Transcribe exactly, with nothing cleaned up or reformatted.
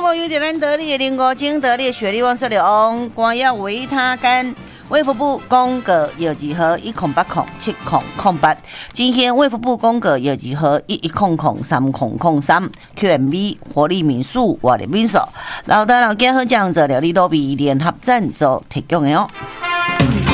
朋友，在咱得力的零五精得力雪莉王色流翁，光要维他干。卫福部公告药剂号一空八空七空空八，今天卫福部公告药剂号一一空空三空空三 ，Q M B 活力民宿活力民宿，老大老家好讲者疗力多比联合赞助提供的哦。